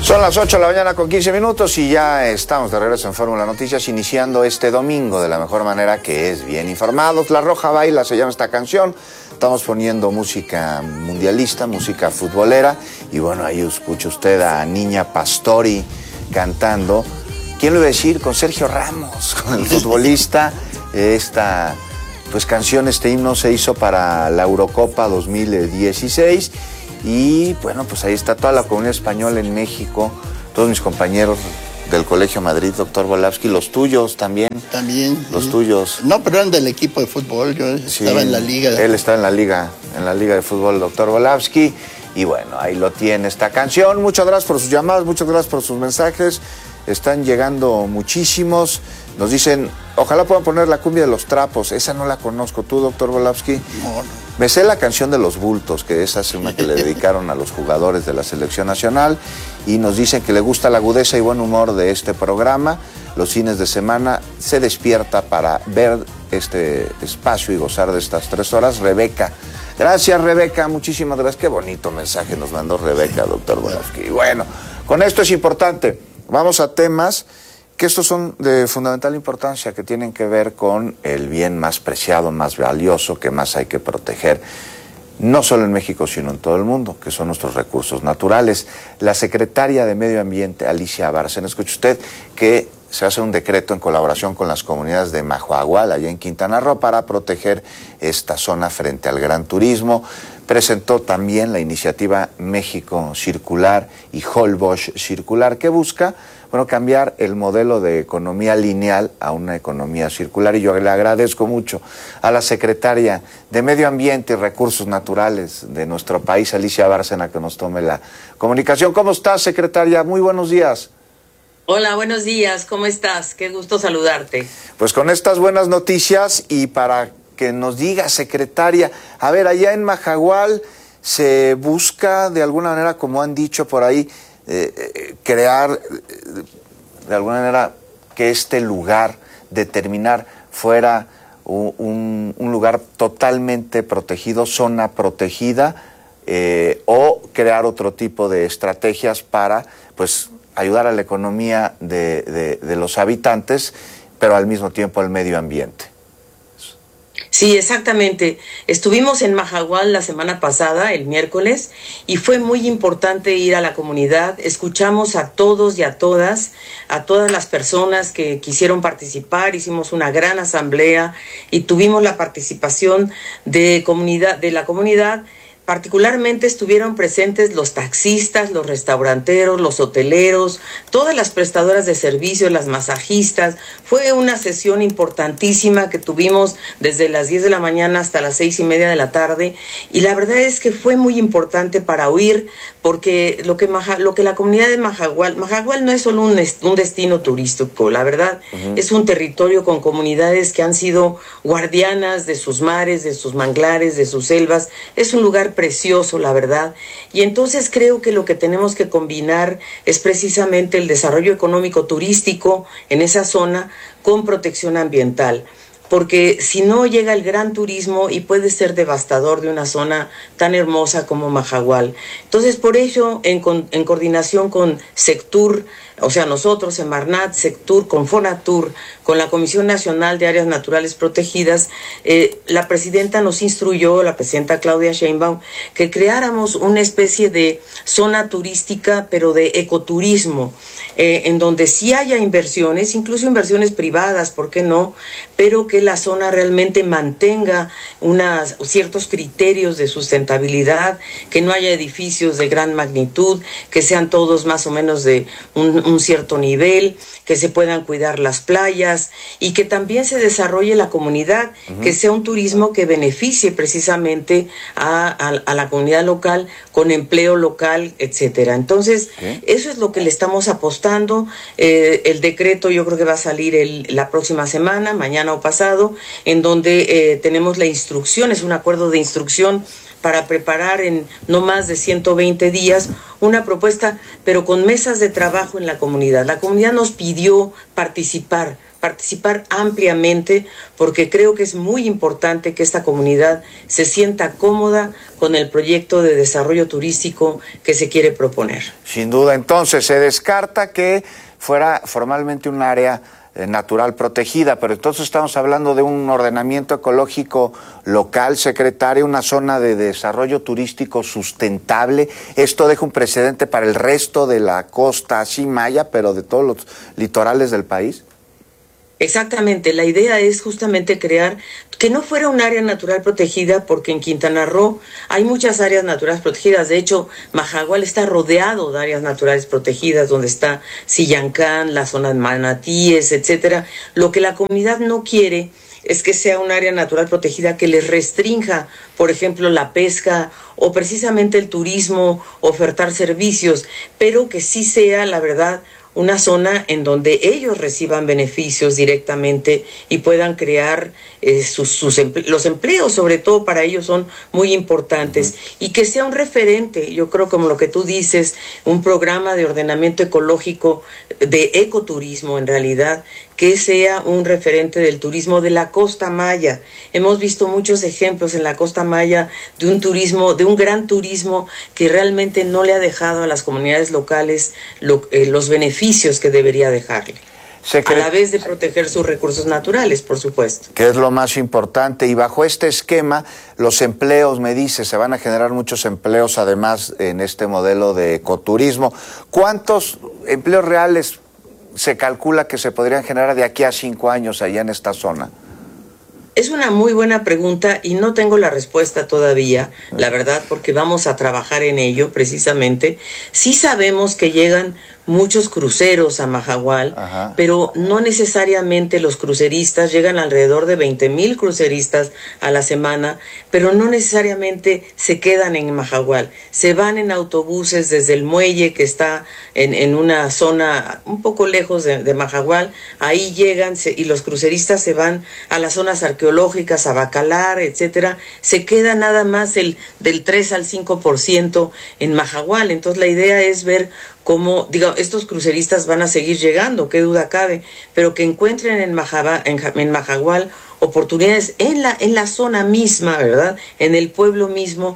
Son las 8 de la mañana con 15 minutos y ya estamos de regreso en Fórmula Noticias, iniciando este domingo de la mejor manera, que es bien informados. La Roja Baila se llama esta canción. Estamos poniendo música mundialista, música futbolera. Y bueno, ahí escucha usted a Niña Pastori cantando. ¿Quién lo iba a decir? Con Sergio Ramos, con el futbolista. Esta canción, este himno se hizo para la Eurocopa 2016. Y bueno, pues ahí está toda la comunidad española en México, todos mis compañeros del Colegio Madrid, doctor Volavsky, los tuyos también. También. Los sí. tuyos. No, pero eran del equipo de fútbol, yo estaba en la liga. Él estaba en la liga de fútbol, el doctor Volavsky. Y bueno, ahí lo tiene esta canción. Muchas gracias por sus llamadas, muchas gracias por sus mensajes. Están llegando muchísimos. Nos dicen, ojalá puedan poner la cumbia de los trapos. Esa no la conozco. ¿Tú, doctor Volavsky? No. Me sé la canción de los bultos, que esa es una que le dedicaron a los jugadores de la selección nacional. Y nos dicen que le gusta la agudeza y buen humor de este programa. Los fines de semana se despierta para ver este espacio y gozar de estas 3 horas. Rebeca. Gracias, Rebeca. Muchísimas gracias. Qué bonito mensaje nos mandó Rebeca, doctor Volavsky. Y bueno, con esto es importante. Vamos a temas que estos son de fundamental importancia, que tienen que ver con el bien más preciado, más valioso, que más hay que proteger, no solo en México, sino en todo el mundo, que son nuestros recursos naturales. La secretaria de Medio Ambiente, Alicia Bárcena, escuche usted que se hace un decreto en colaboración con las comunidades de Mahahual, allá en Quintana Roo, para proteger esta zona frente al gran turismo. Presentó también la iniciativa México Circular y Holbox Circular, que busca cambiar el modelo de economía lineal a una economía circular. Y yo le agradezco mucho a la secretaria de Medio Ambiente y Recursos Naturales de nuestro país, Alicia Bárcena, que nos tome la comunicación. ¿Cómo estás, secretaria? Muy buenos días. Hola, buenos días. ¿Cómo estás? Qué gusto saludarte. Pues con estas buenas noticias y para que nos diga, secretaria, a ver, allá en Mahahual se busca de alguna manera, como han dicho por ahí, crear de alguna manera que este lugar, determinar fuera un lugar totalmente protegido, zona protegida, o crear otro tipo de estrategias para ayudar a la economía de los habitantes, pero al mismo tiempo al medio ambiente. Sí, exactamente. Estuvimos en Mahahual la semana pasada, el miércoles, y fue muy importante ir a la comunidad. Escuchamos a todos y a todas las personas que quisieron participar. Hicimos una gran asamblea y tuvimos la participación de la comunidad. Particularmente estuvieron presentes los taxistas, los restauranteros, los hoteleros, todas las prestadoras de servicios, las masajistas. Fue una sesión importantísima que tuvimos desde las 10 de la mañana hasta las 6:30 de la tarde. Y la verdad es que fue muy importante para oír, porque lo que la comunidad de Mahahual no es solo un destino turístico, la verdad, es un territorio con comunidades que han sido guardianas de sus mares, de sus manglares, de sus selvas. Es un lugar precioso, la verdad, y entonces creo que lo que tenemos que combinar es precisamente el desarrollo económico turístico en esa zona con protección ambiental, porque si no llega el gran turismo y puede ser devastador de una zona tan hermosa como Mahahual. Entonces, por ello, en coordinación con Sectur, o sea, nosotros, Semarnat, Sectur, con Fonatur, con la Comisión Nacional de Áreas Naturales Protegidas, la presidenta nos instruyó, la presidenta Claudia Sheinbaum, que creáramos una especie de zona turística, pero de ecoturismo, en donde sí haya inversiones, incluso inversiones privadas, ¿por qué no?, pero que la zona realmente mantenga ciertos criterios de sustentabilidad, que no haya edificios de gran magnitud, que sean todos más o menos de un cierto nivel, que se puedan cuidar las playas y que también se desarrolle la comunidad, que sea un turismo que beneficie precisamente a la comunidad local con empleo local, etcétera. Entonces, eso es lo que le estamos apostando. El decreto yo creo que va a salir la próxima semana, mañana o pasado, en donde tenemos la instrucción, es un acuerdo de instrucción para preparar en no más de 120 días una propuesta, pero con mesas de trabajo en la comunidad. La comunidad nos pidió participar participar ampliamente, porque creo que es muy importante que esta comunidad se sienta cómoda con el proyecto de desarrollo turístico que se quiere proponer. Sin duda, entonces se descarta que fuera formalmente un área natural protegida, pero entonces estamos hablando de un ordenamiento ecológico local, secretaria, una zona de desarrollo turístico sustentable. Esto deja un precedente para el resto de la costa, así maya, pero de todos los litorales del país. Exactamente, la idea es justamente crear que no fuera un área natural protegida, porque en Quintana Roo hay muchas áreas naturales protegidas. De hecho, Mahahual está rodeado de áreas naturales protegidas, donde está Sillancán, la zona de Manatíes, etcétera. Lo que la comunidad no quiere es que sea un área natural protegida que les restrinja, por ejemplo, la pesca o precisamente el turismo, ofertar servicios, pero que sí sea, la verdad, una zona en donde ellos reciban beneficios directamente y puedan crear los empleos, sobre todo para ellos, son muy importantes. Y que sea un referente, yo creo, como lo que tú dices, un programa de ordenamiento ecológico, de ecoturismo en realidad, que sea un referente del turismo de la Costa Maya. Hemos visto muchos ejemplos en la Costa Maya de un turismo, de un gran turismo que realmente no le ha dejado a las comunidades locales los beneficios que debería dejarle. A la vez de proteger sus recursos naturales, por supuesto. Que es lo más importante. Y bajo este esquema, los empleos, me dice, se van a generar muchos empleos, además, en este modelo de ecoturismo. ¿Cuántos empleos reales se calcula que se podrían generar de aquí a 5 años allá en esta zona? Es una muy buena pregunta y no tengo la respuesta todavía, la verdad, porque vamos a trabajar en ello precisamente. Sí sabemos que llegan muchos cruceros a Mahahual, pero no necesariamente los cruceristas, llegan alrededor de 20,000 cruceristas a la semana, pero no necesariamente se quedan en Mahahual, se van en autobuses desde el muelle que está en una zona un poco lejos de Mahahual, ahí llegan y los cruceristas se van a las zonas arqueológicas, a Bacalar, etcétera, se queda nada más del 3 al 5% en Mahahual. Entonces la idea es ver cómo, estos cruceristas van a seguir llegando, qué duda cabe, pero que encuentren en Mahahual oportunidades en la zona misma, ¿verdad? En el pueblo mismo,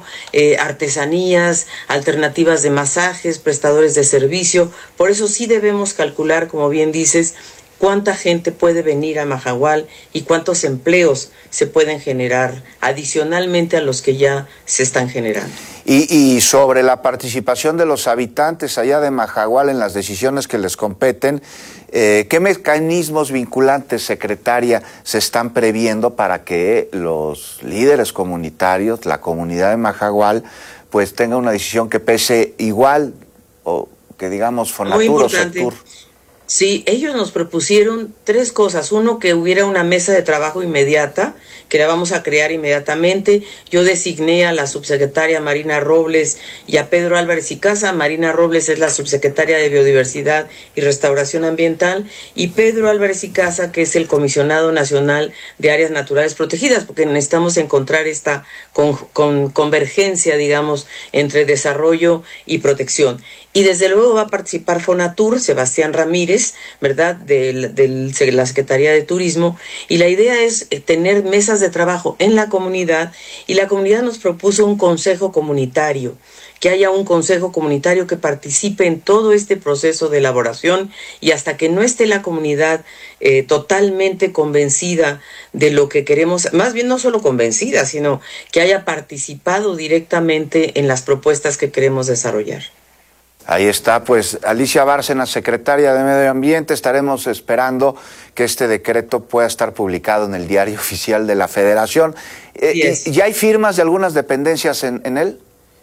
artesanías, alternativas de masajes, prestadores de servicio. Por eso sí debemos calcular, como bien dices, cuánta gente puede venir a Mahahual y cuántos empleos se pueden generar adicionalmente a los que ya se están generando. Y sobre la participación de los habitantes allá de Mahahual en las decisiones que les competen, ¿qué mecanismos vinculantes, secretaria, se están previendo para que los líderes comunitarios, la comunidad de Mahahual, pues tenga una decisión que pese igual, o que digamos Fonatur o Sectur? Sí, ellos nos propusieron 3 cosas. Uno, que hubiera una mesa de trabajo inmediata, que la vamos a crear inmediatamente. Yo designé a la subsecretaria Marina Robles y a Pedro Álvarez y Casa. Marina Robles es la subsecretaria de Biodiversidad y Restauración Ambiental, y Pedro Álvarez y Casa, que es el comisionado nacional de áreas naturales protegidas, porque necesitamos encontrar esta convergencia, digamos, entre desarrollo y protección. Y desde luego va a participar Fonatur, Sebastián Ramírez, ¿verdad?, de la Secretaría de Turismo, y la idea es tener mesas de trabajo en la comunidad, y la comunidad nos propuso un consejo comunitario, que haya un consejo comunitario que participe en todo este proceso de elaboración, y hasta que no esté la comunidad totalmente convencida de lo que queremos, más bien no solo convencida, sino que haya participado directamente en las propuestas que queremos desarrollar. Ahí está, pues, Alicia Bárcenas, secretaria de Medio Ambiente. Estaremos esperando que este decreto pueda estar publicado en el Diario Oficial de la Federación. ¿Ya hay firmas de algunas dependencias en él?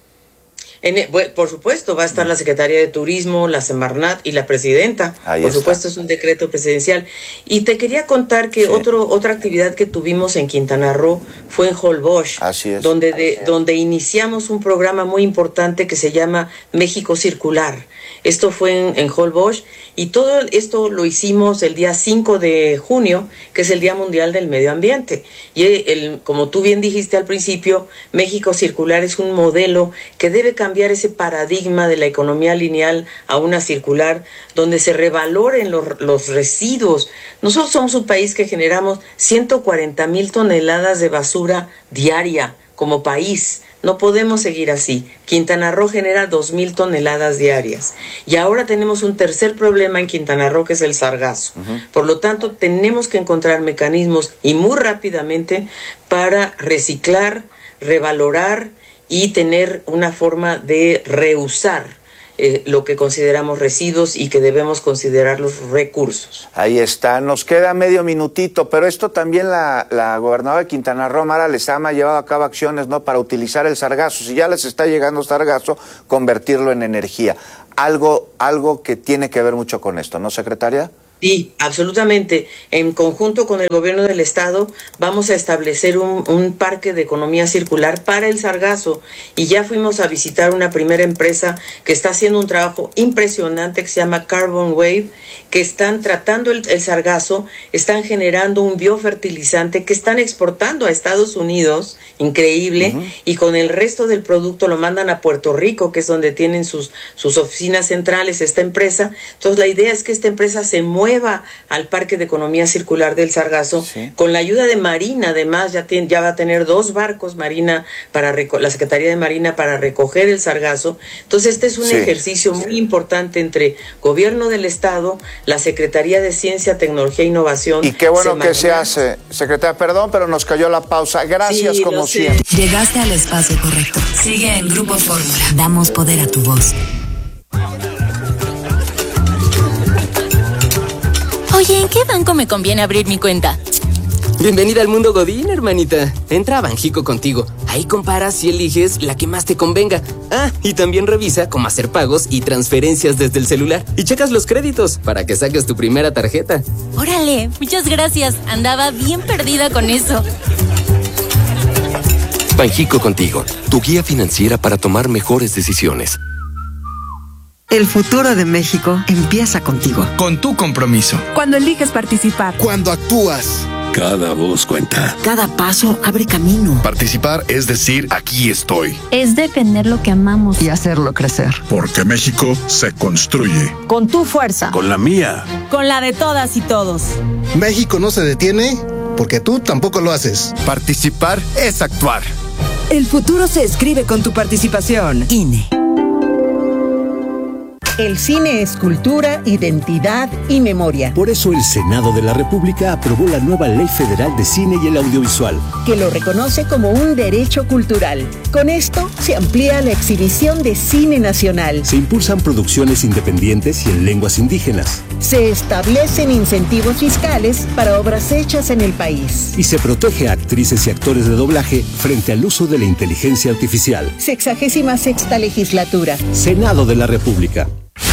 Por supuesto, va a estar la Secretaría de Turismo, la Semarnat y la Presidenta. Por supuesto, es un decreto presidencial. Y te quería contar que otra actividad que tuvimos en Quintana Roo fue en Holbox. Así es. Donde iniciamos un programa muy importante que se llama México Circular. Esto fue en Holbox, y todo esto lo hicimos el día 5 de junio, que es el Día Mundial del Medio Ambiente. Y como tú bien dijiste al principio, México Circular es un modelo que debe cambiar cambiar ese paradigma de la economía lineal a una circular, donde se revaloren los residuos. Nosotros somos un país que generamos 140,000 toneladas de basura diaria como país. No podemos seguir así. Quintana Roo genera 2,000 toneladas diarias. Y ahora tenemos un tercer problema en Quintana Roo, que es el sargazo. Por lo tanto, tenemos que encontrar mecanismos, y muy rápidamente, para reciclar, revalorar y tener una forma de reusar lo que consideramos residuos y que debemos considerar los recursos. Ahí está, nos queda medio minutito, pero esto también la gobernadora de Quintana Roo, Mara Lezama, ha llevado a cabo acciones, ¿no?, para utilizar el sargazo. Si ya les está llegando sargazo, convertirlo en energía. Algo que tiene que ver mucho con esto, ¿no, secretaria? Sí, absolutamente. En conjunto con el gobierno del estado vamos a establecer un parque de economía circular para el sargazo, y ya fuimos a visitar una primera empresa que está haciendo un trabajo impresionante que se llama Carbon Wave, que están tratando el sargazo, están generando un biofertilizante que están exportando a Estados Unidos, increíble, y con el resto del producto lo mandan a Puerto Rico, que es donde tienen sus oficinas centrales esta empresa. Entonces la idea es que esta empresa se mueva al Parque de Economía Circular del Sargazo, con la ayuda de Marina. Además ya va a tener 2 barcos Marina la Secretaría de Marina para recoger el sargazo. Entonces este es un ejercicio muy importante entre Gobierno del Estado, la Secretaría de Ciencia, Tecnología e Innovación. Y qué bueno que se hace. Secretaria, perdón, pero nos cayó la pausa. Gracias, como siempre. Llegaste al espacio correcto. Sigue en Grupo Fórmula. Damos poder a tu voz. Oye, ¿en qué banco me conviene abrir mi cuenta? Bienvenida al mundo Godín, hermanita. Entra a Banjico Contigo. Ahí comparas y eliges la que más te convenga. Ah, y también revisa cómo hacer pagos y transferencias desde el celular. Y checas los créditos para que saques tu primera tarjeta. Órale, muchas gracias. Andaba bien perdida con eso. Banjico Contigo, tu guía financiera para tomar mejores decisiones. El futuro de México empieza contigo. Con tu compromiso. Cuando eliges participar. Cuando actúas. Cada voz cuenta. Cada paso abre camino. Participar es decir, aquí estoy. Es defender lo que amamos y hacerlo crecer. Porque México se construye. Con tu fuerza. Con la mía. Con la de todas y todos. México no se detiene porque tú tampoco lo haces. Participar es actuar. El futuro se escribe con tu participación. INE. El cine es cultura, identidad y memoria. Por eso el Senado de la República aprobó la nueva Ley Federal de Cine y el Audiovisual, que lo reconoce como un derecho cultural. Con esto se amplía la exhibición de cine nacional. Se impulsan producciones independientes y en lenguas indígenas. Se establecen incentivos fiscales para obras hechas en el país. Y se protege a actrices y actores de doblaje frente al uso de la inteligencia artificial. 66ª legislatura. Senado de la República.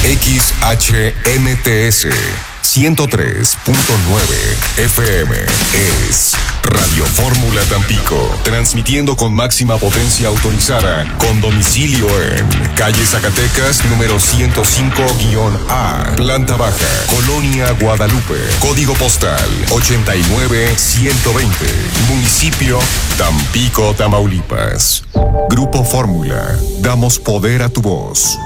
XHNTS 103.9 FM es Radio Fórmula Tampico, transmitiendo con máxima potencia autorizada, con domicilio en calle Zacatecas, número 105-A, planta baja, Colonia Guadalupe, código postal 89120, municipio Tampico, Tamaulipas. Grupo Fórmula, damos poder a tu voz.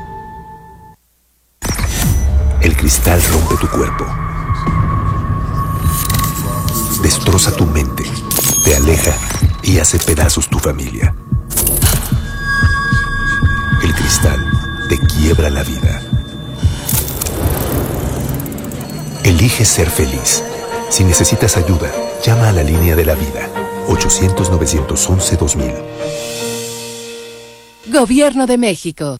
El cristal rompe tu cuerpo, destroza tu mente, te aleja y hace pedazos tu familia. El cristal te quiebra la vida. Elige ser feliz. Si necesitas ayuda, llama a la línea de la vida, 800-911-2000. Gobierno de México.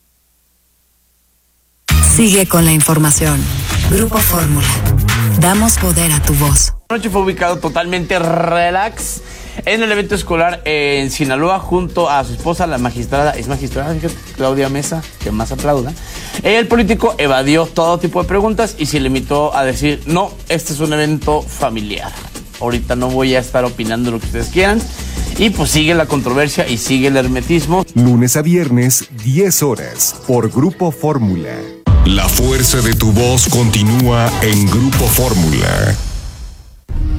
Sigue con la información. Grupo Fórmula. Damos poder a tu voz. Anoche fue ubicado totalmente relax en el evento escolar en Sinaloa junto a su esposa, la magistrada, Claudia Mesa, que más aplauda. El político evadió todo tipo de preguntas y se limitó a decir, no, este es un evento familiar. Ahorita no voy a estar opinando lo que ustedes quieran. Y pues sigue la controversia y sigue el hermetismo. Lunes a viernes, 10 horas, por Grupo Fórmula. La fuerza de tu voz continúa en Grupo Fórmula.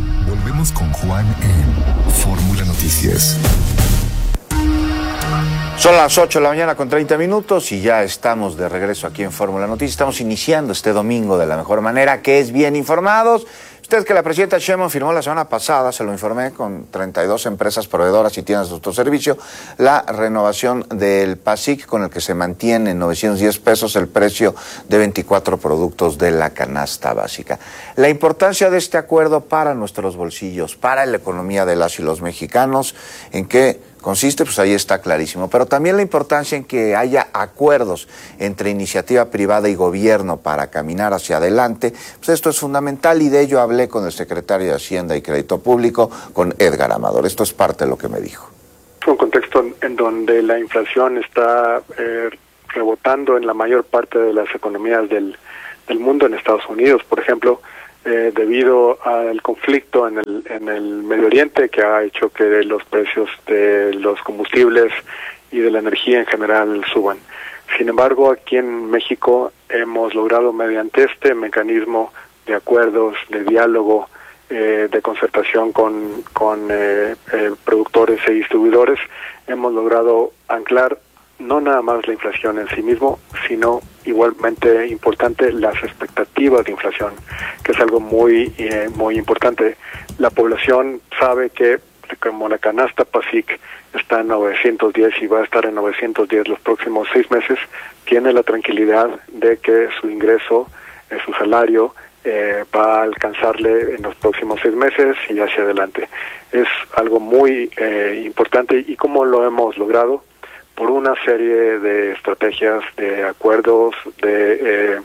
Volvemos con Juan en Fórmula Noticias. Son las 8 de la mañana con 30 minutos y ya estamos de regreso aquí en Fórmula Noticias. Estamos iniciando este domingo de la mejor manera, que es bien informados. Usted que la presidenta Sheinbaum firmó la semana pasada, se lo informé, con 32 empresas proveedoras y tiendas de autoservicio, la renovación del PASIC, con el que se mantiene en 910 pesos el precio de 24 productos de la canasta básica. La importancia de este acuerdo para nuestros bolsillos, para la economía de las y los mexicanos, ¿en qué consiste? Pues ahí está clarísimo. Pero también la importancia en que haya acuerdos entre iniciativa privada y gobierno para caminar hacia adelante, pues esto es fundamental, y de ello hablé con el secretario de Hacienda y Crédito Público, con Edgar Amador. Esto es parte de lo que me dijo. Un contexto en donde la inflación está rebotando en la mayor parte de las economías del mundo. En Estados Unidos, por ejemplo, debido al conflicto en el Medio Oriente, que ha hecho que los precios de los combustibles y de la energía en general suban. Sin embargo, aquí en México hemos logrado, mediante este mecanismo de acuerdos, de diálogo, de concertación con productores e distribuidores, hemos logrado anclar no nada más la inflación en sí mismo, sino igualmente importante las expectativas de inflación, que es algo muy importante. La población sabe que como la canasta PASIC está en 910 y va a estar en 910 los próximos 6 meses, tiene la tranquilidad de que su ingreso, su salario, va a alcanzarle en los próximos 6 meses y hacia adelante. Es algo muy importante. ¿Y cómo lo hemos logrado? Por una serie de estrategias, de acuerdos, de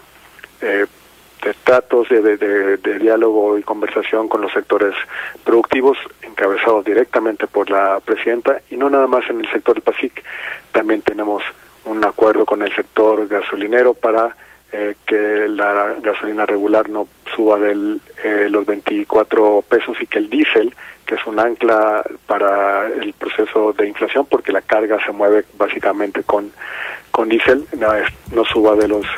tratos, de diálogo y conversación con los sectores productivos, encabezados directamente por la presidenta, y no nada más en el sector del PASIC. También tenemos un acuerdo con el sector gasolinero para que la gasolina regular no suba los 24 pesos y que el diésel, que es un ancla para el proceso de inflación, porque la carga se mueve básicamente con diésel, no suba de los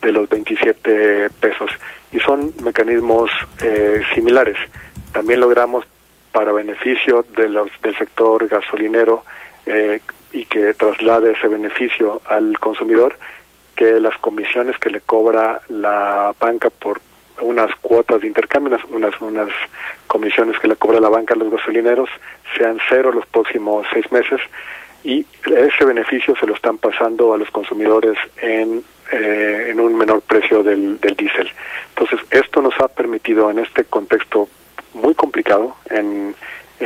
27 pesos. Y son mecanismos similares. También logramos, para beneficio del sector gasolinero, y que traslade ese beneficio al consumidor, que las comisiones que le cobra la banca por unas cuotas de intercambio, unas comisiones que le cobra la banca a los gasolineros, sean 0 los próximos 6 meses, y ese beneficio se lo están pasando a los consumidores en un menor precio del diésel. Entonces, esto nos ha permitido, en este contexto muy complicado, en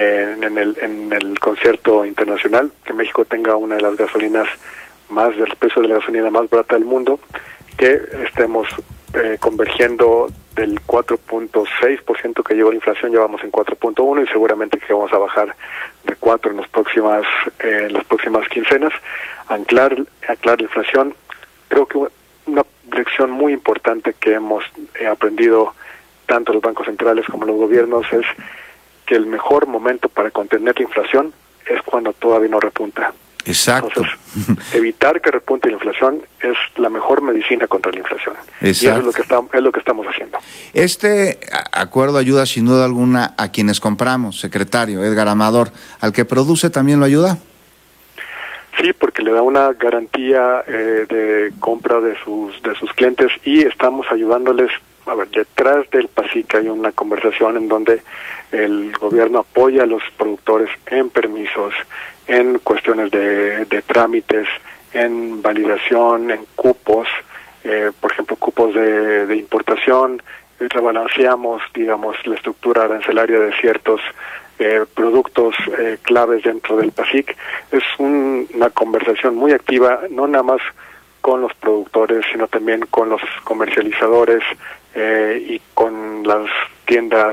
el concierto internacional, que México tenga una de las gasolinas del precio de la gasolina más barata del mundo, que estemos convergiendo del 4.6% que llevó la inflación, llevamos en 4.1, y seguramente que vamos a bajar de 4 en las próximas quincenas. Anclar la inflación. Creo que una lección muy importante que hemos aprendido tanto los bancos centrales como los gobiernos es que el mejor momento para contener la inflación es cuando todavía no repunta. Exacto. Entonces, evitar que repunte la inflación es la mejor medicina contra la inflación. Exacto. Y eso es lo que estamos haciendo. Este acuerdo ayuda sin duda alguna a quienes compramos, secretario Edgar Amador. ¿Al que produce también lo ayuda? Sí, porque le da una garantía de compra de sus clientes, y estamos ayudándoles. A ver, detrás del PASIC hay una conversación en donde el gobierno apoya a los productores en permisos, en cuestiones de trámites, en validación, en cupos, por ejemplo, cupos de importación. Rebalanceamos, digamos, la estructura arancelaria de ciertos productos claves dentro del PASIC. Es una conversación muy activa, no nada más con los productores, sino también con los comercializadores y con las tiendas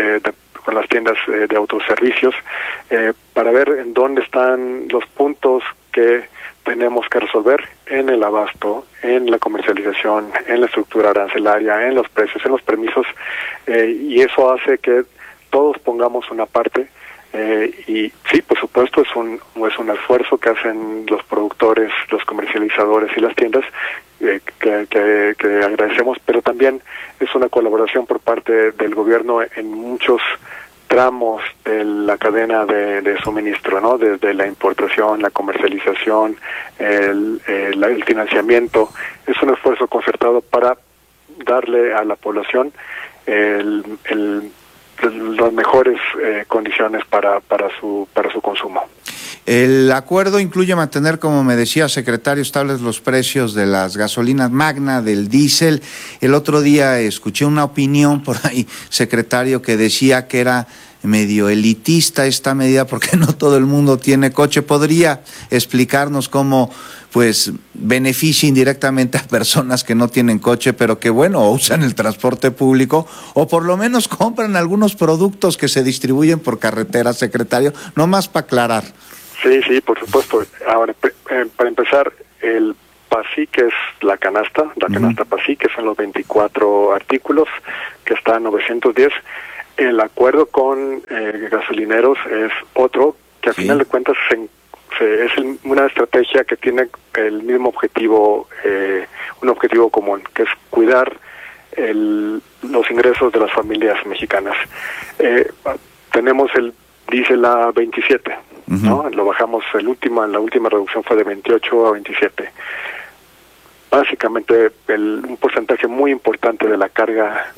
de autoservicios, para ver en dónde están los puntos que tenemos que resolver en el abasto, en la comercialización, en la estructura arancelaria, en los precios, en los permisos, y eso hace que todos pongamos una parte. Y sí, por supuesto, es un esfuerzo que hacen los productores, los comercializadores y las tiendas, que agradecemos, pero también es una colaboración por parte del gobierno en muchos tramos de la cadena de suministro, ¿no? Desde la importación, la comercialización, el financiamiento. Es un esfuerzo concertado para darle a la población las mejores condiciones para su consumo. El acuerdo incluye mantener, como me decía, secretario, estables los precios de las gasolinas Magna, del diésel. El otro día escuché una opinión por ahí, secretario, que decía que era medio elitista esta medida porque no todo el mundo tiene coche. ¿Podría explicarnos cómo pues beneficia indirectamente a personas que no tienen coche, pero que bueno, usan el transporte público o por lo menos compran algunos productos que se distribuyen por carretera, secretario? Nomás para aclarar. Sí, por supuesto. Ahora, para empezar, el PASIC es la canasta PASIC, que son los 24 artículos, que está a 910. El acuerdo con gasolineros es otro, que al final de cuentas es una estrategia que tiene el mismo objetivo, un objetivo común, que es cuidar los ingresos de las familias mexicanas. Tenemos el diésel a 27, ¿no? Lo bajamos, la última reducción fue de 28 a 27. Básicamente un porcentaje muy importante de la carga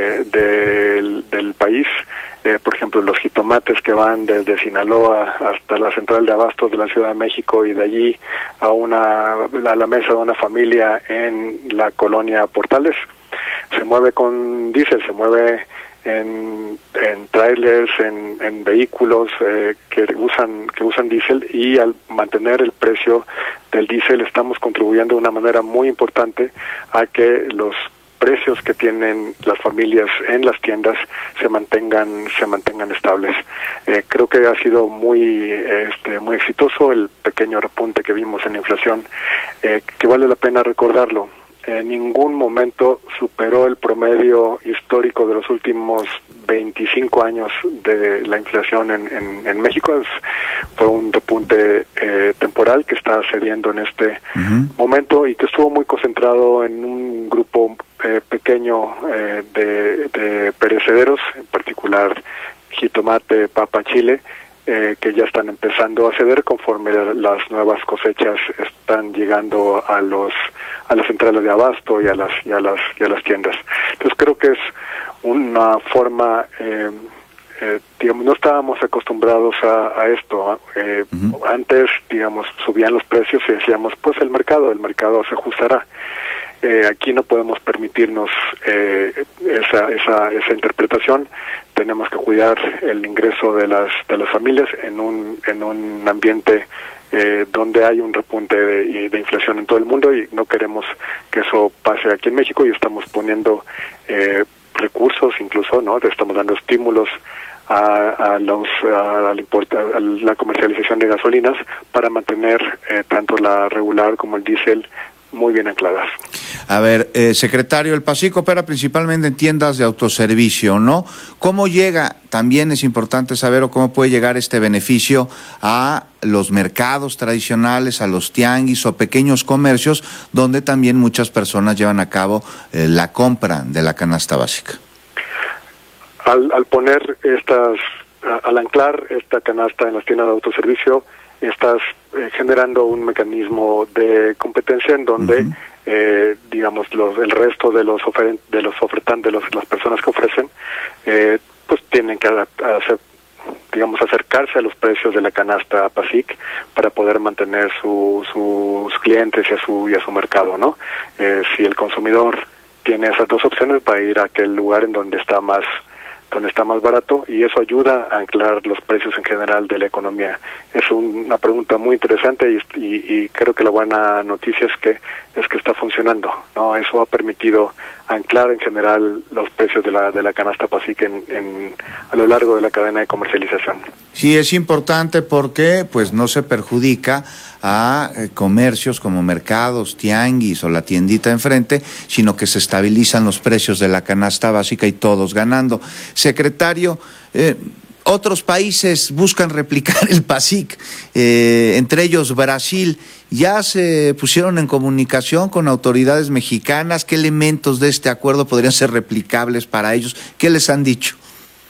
del país, por ejemplo, los jitomates que van desde Sinaloa hasta la central de abastos de la Ciudad de México y de allí a la mesa de una familia en la colonia Portales, se mueve con diésel, se mueve en trailers, en vehículos que usan diésel, y al mantener el precio del diésel estamos contribuyendo de una manera muy importante a que los precios que tienen las familias en las tiendas se mantengan estables. Creo que ha sido muy exitoso el pequeño repunte que vimos en la inflación, que vale la pena recordarlo. En ningún momento superó el promedio histórico de los últimos 25 años de la inflación en México. Fue un repunte temporal que está cediendo en este momento y que estuvo muy concentrado en un grupo pequeño de perecederos, en particular jitomate, papa, chile, que ya están empezando a ceder conforme las nuevas cosechas están llegando a las centrales de abasto y a las tiendas. Entonces creo que es una forma, digamos, no estábamos acostumbrados a esto. Antes, digamos, subían los precios y decíamos, pues el mercado se ajustará. Aquí no podemos permitirnos esa interpretación. Tenemos que cuidar el ingreso de las familias en un ambiente donde hay un repunte de inflación en todo el mundo, y no queremos que eso pase aquí en México, y estamos poniendo recursos, incluso, ¿no? Estamos dando estímulos a la comercialización de gasolinas para mantener tanto la regular como el diésel muy bien ancladas. A ver, secretario, el PASIC opera principalmente en tiendas de autoservicio, ¿no? ¿Cómo llega? También es importante saber, o cómo puede llegar este beneficio a los mercados tradicionales, a los tianguis o pequeños comercios, donde también muchas personas llevan a cabo la compra de la canasta básica. Al poner al anclar esta canasta en las tiendas de autoservicio, estás generando un mecanismo de competencia en donde digamos el resto de los ofertantes, las personas que ofrecen, pues tienen que acercarse a los precios de la canasta PASIC para poder mantener sus clientes y a su mercado, ¿no? Si el consumidor tiene esas dos opciones, va a ir a aquel lugar en donde está más barato, y eso ayuda a anclar los precios en general de la economía. Es una pregunta muy interesante, y creo que la buena noticia es que está funcionando, ¿no? Eso ha permitido anclar en general los precios de la canasta PASIC a lo largo de la cadena de comercialización. Sí, es importante porque pues no se perjudica a comercios como mercados, tianguis o la tiendita enfrente, sino que se estabilizan los precios de la canasta básica y todos ganando. Secretario, otros países buscan replicar el PASIC, entre ellos Brasil. ¿Ya se pusieron en comunicación con autoridades mexicanas? ¿Qué elementos de este acuerdo podrían ser replicables para ellos? ¿Qué les han dicho?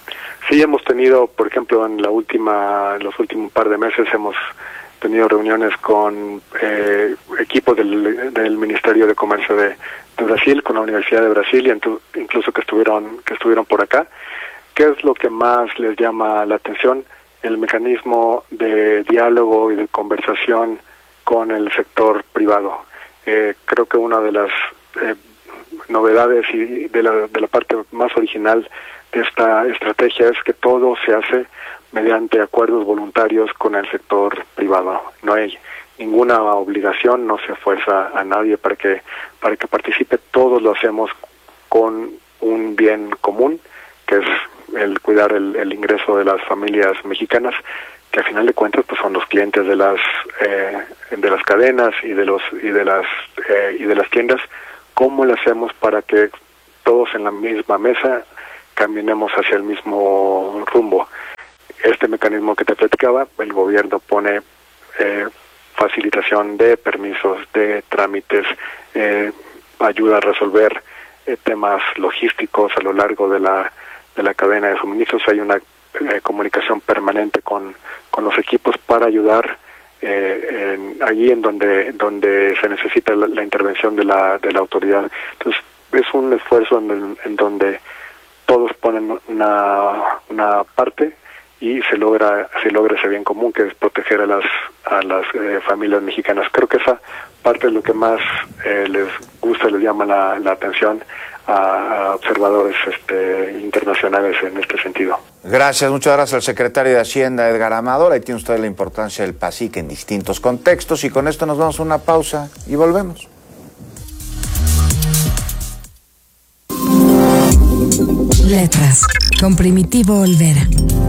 Sí, hemos tenido, por ejemplo, en los últimos par de meses hemos tenido reuniones con equipos del Ministerio de Comercio de Brasil, con la Universidad de Brasil, y incluso que estuvieron por acá. ¿Qué es lo que más les llama la atención? El mecanismo de diálogo y de conversación con el sector privado. Creo que una de las novedades y de la parte más original de esta estrategia es que todo se hace mediante acuerdos voluntarios con el sector privado. No hay ninguna obligación, no se fuerza a nadie para que participe. Todos lo hacemos con un bien común, que es el cuidar el ingreso de las familias mexicanas, que al final de cuentas pues son los clientes de las cadenas y de las tiendas. ¿Cómo lo hacemos para que todos en la misma mesa caminemos hacia el mismo rumbo? Este mecanismo que te platicaba, el gobierno pone facilitación de permisos, de trámites, ayuda a resolver temas logísticos a lo largo de la cadena de suministros. Hay una comunicación permanente con los equipos para ayudar allí en donde se necesita la intervención de la autoridad. Entonces es un esfuerzo en donde todos ponen una parte y se logra ese bien común, que es proteger a las familias mexicanas. Creo que esa parte es lo que más les gusta, les llama la atención a observadores internacionales en este sentido. Gracias, muchas gracias al secretario de Hacienda, Edgar Amador. Ahí tiene usted la importancia del PASIC en distintos contextos, y con esto nos vamos a una pausa y volvemos. Letras, con Primitivo Olvera.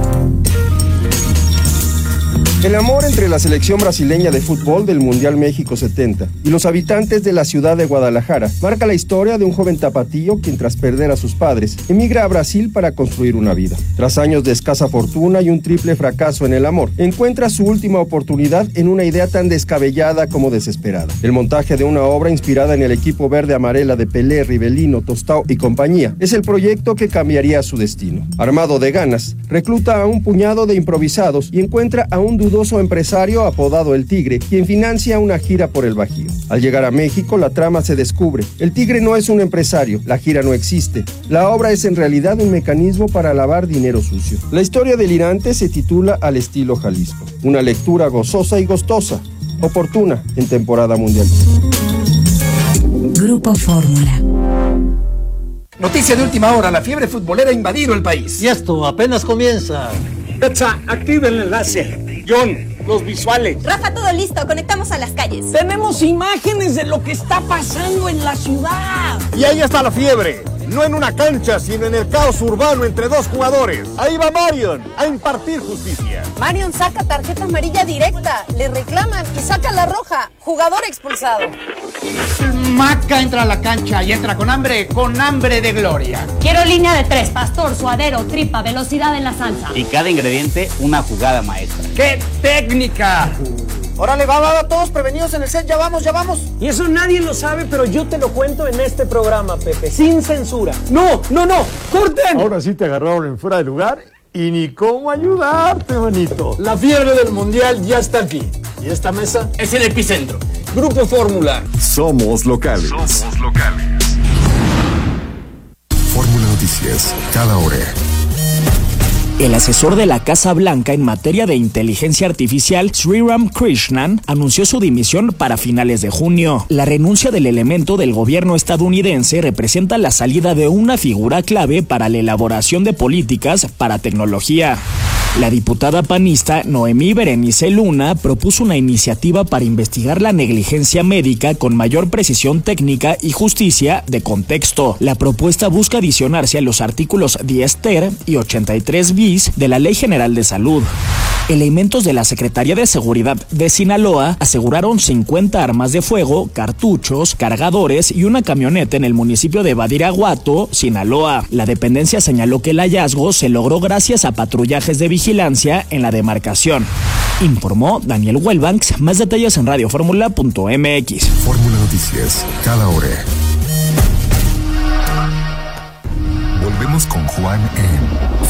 El amor entre la selección brasileña de fútbol del Mundial México 70 y los habitantes de la ciudad de Guadalajara marca la historia de un joven tapatío quien, tras perder a sus padres, emigra a Brasil para construir una vida. Tras años de escasa fortuna y un triple fracaso en el amor, encuentra su última oportunidad en una idea tan descabellada como desesperada: el montaje de una obra inspirada en el equipo verde amarela de Pelé, Rivelino, Tostao y compañía. Es el proyecto que cambiaría su destino. Armado de ganas, recluta a un puñado de improvisados y encuentra a un dudoso empresario apodado El Tigre, quien financia una gira por el Bajío. Al llegar a México, la trama se descubre. El Tigre no es un empresario, la gira no existe. La obra es en realidad un mecanismo para lavar dinero sucio. La historia delirante se titula Al estilo Jalisco. Una lectura gozosa y gustosa, oportuna en temporada mundial. Grupo Fórmula. Noticia de última hora: la fiebre futbolera ha invadido el país. Y esto apenas comienza. Petsa, activa el enlace. John, los visuales. Rafa, todo listo. Conectamos a las calles. Tenemos imágenes de lo que está pasando en la ciudad. Y ahí está la fiebre. No en una cancha, sino en el caos urbano entre dos jugadores. Ahí va Marion a impartir justicia. Marion saca tarjeta amarilla directa. Le reclaman y saca la roja. Jugador expulsado. Maca entra a la cancha y entra con hambre de gloria. Quiero línea de 3, pastor, suadero, tripa, velocidad en la salsa. Y cada ingrediente una jugada maestra. ¡Qué técnica! Órale, va, todos prevenidos en el set, ya vamos. Y eso nadie lo sabe, pero yo te lo cuento en este programa, Pepe, sin censura. ¡No! ¡Corten! Ahora sí te agarraron en fuera de lugar y ni cómo ayudarte, manito. La fiebre del mundial ya está aquí. Y esta mesa es el epicentro. Grupo Fórmula. Somos locales. Fórmula Noticias, cada hora. El asesor de la Casa Blanca en materia de inteligencia artificial, Sriram Krishnan, anunció su dimisión para finales de junio. La renuncia del elemento del gobierno estadounidense representa la salida de una figura clave para la elaboración de políticas para tecnología. La diputada panista Noemí Berenice Luna propuso una iniciativa para investigar la negligencia médica con mayor precisión técnica y justicia de contexto. La propuesta busca adicionarse a los artículos 10 ter y 83 bis de la Ley General de Salud. Elementos de la Secretaría de Seguridad de Sinaloa aseguraron 50 armas de fuego, cartuchos, cargadores y una camioneta en el municipio de Badiraguato, Sinaloa. La dependencia señaló que el hallazgo se logró gracias a patrullajes de vigilancia en la demarcación. Informó Daniel Welbanks. Más detalles en radioformula.mx. Fórmula Noticias, cada hora. Volvemos con Juan en